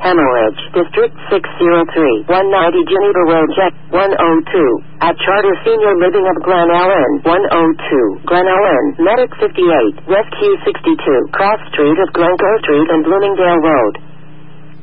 Hemorrhage, District 603, 190 Geneva Road, Jet 102. At Charter Senior Living of Glen Ellen, 102. Glen Ellen, Medic 58, Rescue 62, Cross Street of Glencoe Street and Bloomingdale Road.